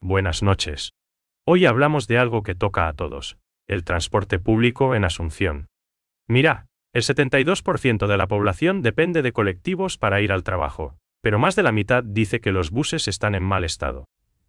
Buenas noches. Hoy hablamos de algo que toca a todos, el transporte público en Asunción. Mira, el 72% de la población depende de colectivos para ir al trabajo, pero más de la mitad dice que los buses están en mal estado.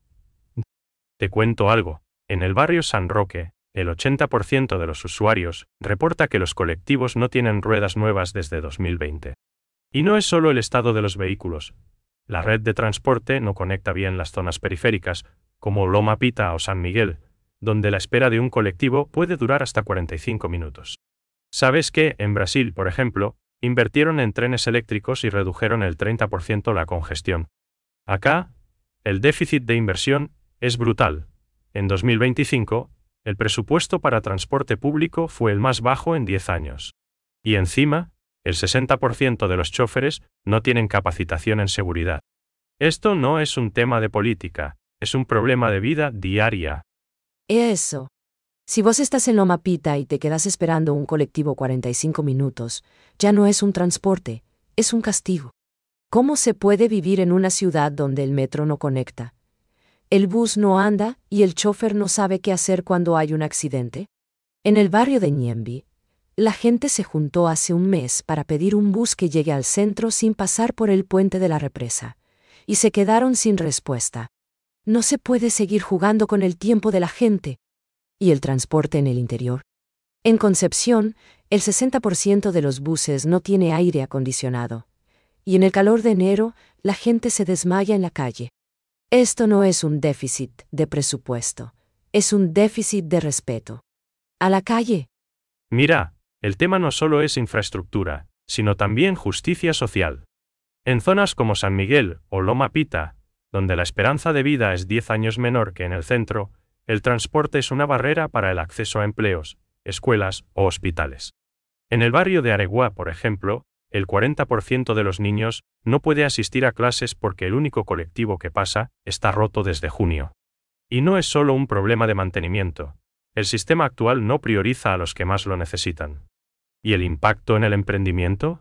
Te cuento algo, en el barrio San Roque, el 80% de los usuarios reporta que los colectivos no tienen ruedas nuevas desde 2020. Y no es solo el estado de los vehículos. La red de transporte no conecta bien las zonas periféricas, como Loma Pita o San Miguel, donde la espera de un colectivo puede durar hasta 45 minutos. ¿Sabes que, en Brasil, por ejemplo, invirtieron en trenes eléctricos y redujeron el 30% la congestión? Acá, el déficit de inversión es brutal. En 2025, el presupuesto para transporte público fue el más bajo en 10 años. Y encima, el 60% de los choferes no tienen capacitación en seguridad. Esto no es un tema de política, es un problema de vida diaria. Eso. Si vos estás en Loma Pita y te quedas esperando un colectivo 45 minutos, ya no es un transporte, es un castigo. ¿Cómo se puede vivir en una ciudad donde el metro no conecta? ¿El bus no anda y el chofer no sabe qué hacer cuando hay un accidente? En el barrio de Ñemby, la gente se juntó hace un mes para pedir un bus que llegue al centro sin pasar por el puente de la represa, y se quedaron sin respuesta. No se puede seguir jugando con el tiempo de la gente. ¿Y el transporte en el interior? En Concepción, el 60% de los buses no tiene aire acondicionado. Y en el calor de enero, la gente se desmaya en la calle. Esto no es un déficit de presupuesto, es un déficit de respeto. A la calle. Mira, el tema no solo es infraestructura, sino también justicia social. En zonas como San Miguel o Loma Pita, donde la esperanza de vida es 10 años menor que en el centro, el transporte es una barrera para el acceso a empleos, escuelas o hospitales. En el barrio de Areguá, por ejemplo, el 40% de los niños no puede asistir a clases porque el único colectivo que pasa está roto desde junio. Y no es solo un problema de mantenimiento. El sistema actual no prioriza a los que más lo necesitan. ¿Y el impacto en el emprendimiento?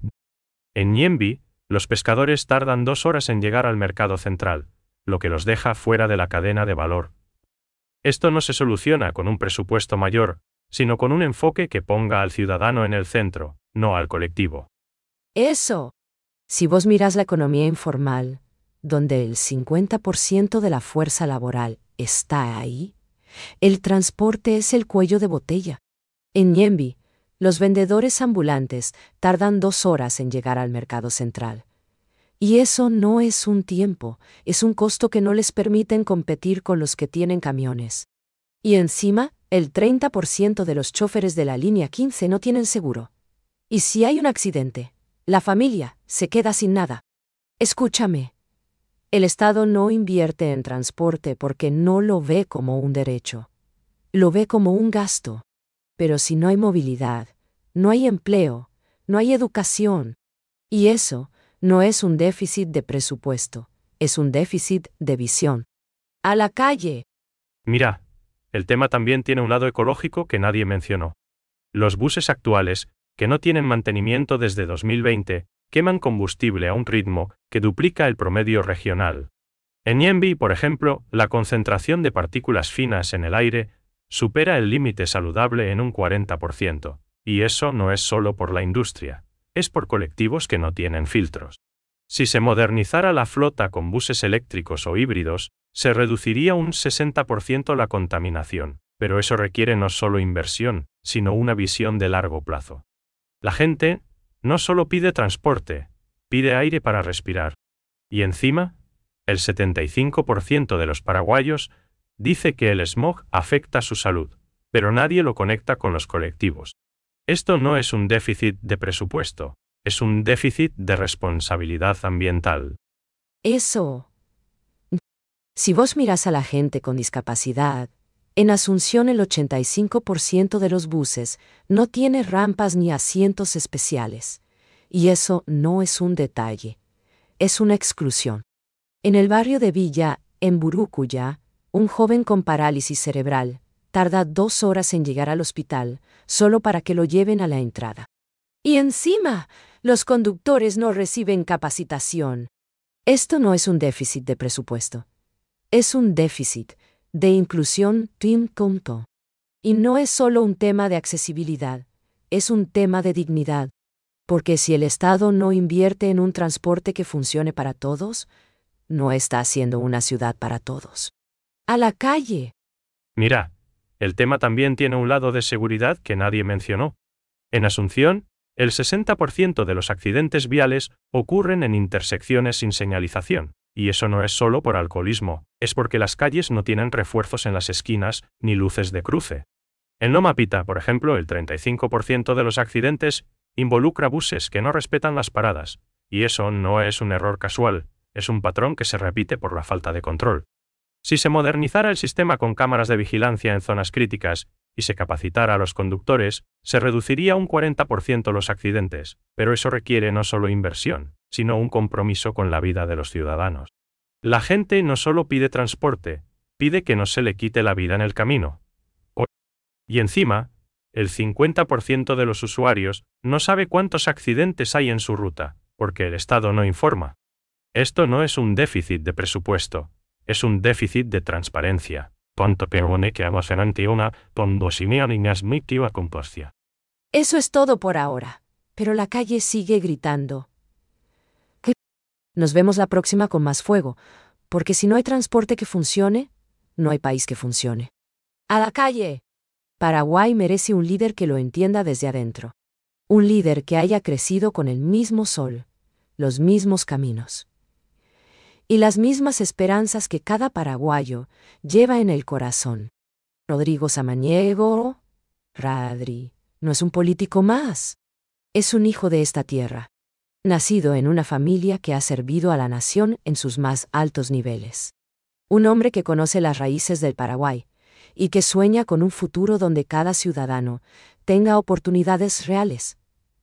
En Ñemby, los pescadores tardan 2 horas en llegar al mercado central, lo que los deja fuera de la cadena de valor. Esto no se soluciona con un presupuesto mayor, sino con un enfoque que ponga al ciudadano en el centro, no al colectivo. Eso. Si vos mirás la economía informal, donde el 50% de la fuerza laboral está ahí, el transporte es el cuello de botella. En Ñemby, los vendedores ambulantes tardan 2 horas en llegar al mercado central. Y eso no es un tiempo, es un costo que no les permiten competir con los que tienen camiones. Y encima, el 30% de los choferes de la línea 15 no tienen seguro. Y si hay un accidente, la familia se queda sin nada. Escúchame. El Estado no invierte en transporte porque no lo ve como un derecho. Lo ve como un gasto. Pero si no hay movilidad, no hay empleo, no hay educación. Y eso no es un déficit de presupuesto, es un déficit de visión. ¡A la calle! Mira, el tema también tiene un lado ecológico que nadie mencionó. Los buses actuales, que no tienen mantenimiento desde 2020, queman combustible a un ritmo que duplica el promedio regional. En Ñemby, por ejemplo, la concentración de partículas finas en el aire supera el límite saludable en un 40%, y eso no es solo por la industria, es por colectivos que no tienen filtros. Si se modernizara la flota con buses eléctricos o híbridos, se reduciría un 60% la contaminación, pero eso requiere no solo inversión, sino una visión de largo plazo. La gente no solo pide transporte, pide aire para respirar. Y encima, el 75% de los paraguayos dice que el smog afecta su salud, pero nadie lo conecta con los colectivos. Esto no es un déficit de presupuesto, es un déficit de responsabilidad ambiental. Eso. Si vos mirás a la gente con discapacidad, en Asunción el 85% de los buses no tiene rampas ni asientos especiales. Y eso no es un detalle, es una exclusión. En el barrio de Villa, en Burucuyá, un joven con parálisis cerebral tarda 2 horas en llegar al hospital solo para que lo lleven a la entrada. Y encima, los conductores no reciben capacitación. Esto no es un déficit de presupuesto. Es un déficit de inclusión, Tim contó. Y no es solo un tema de accesibilidad, es un tema de dignidad. Porque si el Estado no invierte en un transporte que funcione para todos, no está haciendo una ciudad para todos. ¡A la calle! Mira, el tema también tiene un lado de seguridad que nadie mencionó. En Asunción, el 60% de los accidentes viales ocurren en intersecciones sin señalización, y eso no es solo por alcoholismo, es porque las calles no tienen refuerzos en las esquinas ni luces de cruce. En Loma Pita, por ejemplo, el 35% de los accidentes involucra buses que no respetan las paradas, y eso no es un error casual, es un patrón que se repite por la falta de control. Si se modernizara el sistema con cámaras de vigilancia en zonas críticas y se capacitara a los conductores, se reduciría un 40% los accidentes, pero eso requiere no solo inversión, sino un compromiso con la vida de los ciudadanos. La gente no solo pide transporte, pide que no se le quite la vida en el camino. Y encima, el 50% de los usuarios no sabe cuántos accidentes hay en su ruta, porque el Estado no informa. Esto no es un déficit de presupuesto, es un déficit de transparencia. Eso es todo por ahora, pero la calle sigue gritando. Nos vemos la próxima con más fuego, porque si no hay transporte que funcione, no hay país que funcione. ¡A la calle! Paraguay merece un líder que lo entienda desde adentro. Un líder que haya crecido con el mismo sol, los mismos caminos y las mismas esperanzas que cada paraguayo lleva en el corazón. Rodrigo Samaniego, Radri, no es un político más. Es un hijo de esta tierra, nacido en una familia que ha servido a la nación en sus más altos niveles. Un hombre que conoce las raíces del Paraguay y que sueña con un futuro donde cada ciudadano tenga oportunidades reales.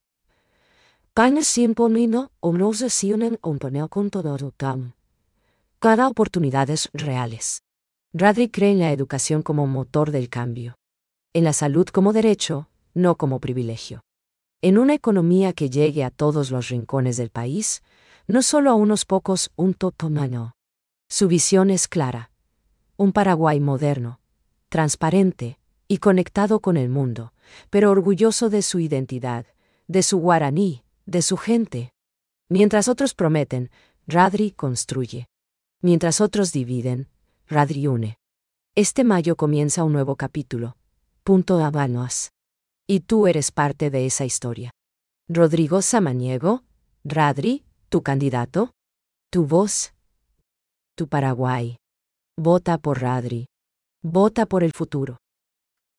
Cada oportunidades reales. Radri cree en la educación como motor del cambio. En la salud como derecho, no como privilegio. En una economía que llegue a todos los rincones del país, no solo a unos pocos, un totomano. Su visión es clara. Un Paraguay moderno, transparente y conectado con el mundo, pero orgulloso de su identidad, de su guaraní, de su gente. Mientras otros prometen, Radri construye. Mientras otros dividen, Radri une. Este mayo comienza un nuevo capítulo. Habanos. Y tú eres parte de esa historia. Rodrigo Samaniego, Radri, tu candidato, tu voz, tu Paraguay. Vota por Radri. Vota por el futuro.